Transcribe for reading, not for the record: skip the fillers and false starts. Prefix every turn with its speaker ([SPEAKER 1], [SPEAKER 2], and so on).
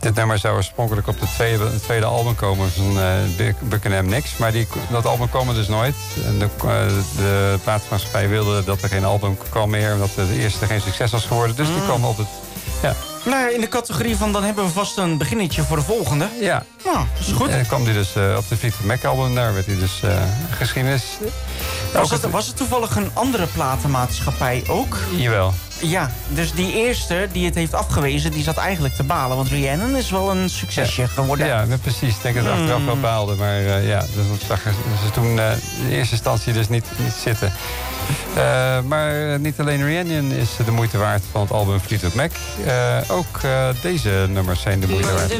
[SPEAKER 1] Dit nummer zou oorspronkelijk op het tweede album komen van Buckingham Nicks. Maar dat album kwam er dus nooit. En de platenmaatschappij wilde dat er geen album kwam meer. Omdat de eerste geen succes was geworden. Dus die kwam op het... Ja.
[SPEAKER 2] Nou, in de categorie van dan hebben we vast een beginnetje voor de volgende.
[SPEAKER 1] Ja.
[SPEAKER 2] Nou, dat is goed.
[SPEAKER 1] En dan kwam hij dus op de Fleetwood Mac album. Daar werd hij dus geschiedenis.
[SPEAKER 2] Was het toevallig een andere platenmaatschappij ook?
[SPEAKER 1] Jawel.
[SPEAKER 2] Ja, dus die eerste die het heeft afgewezen, die zat eigenlijk te balen. Want Rhiannon is wel een succesje geworden.
[SPEAKER 1] Ja, precies. Ik denk dat ze achteraf wel baalde. Maar dat zag ze toen in eerste instantie dus niet zitten. Maar niet alleen Rhiannon is de moeite waard van het album Fleetwood Mac. Ook deze nummers zijn de moeite waard.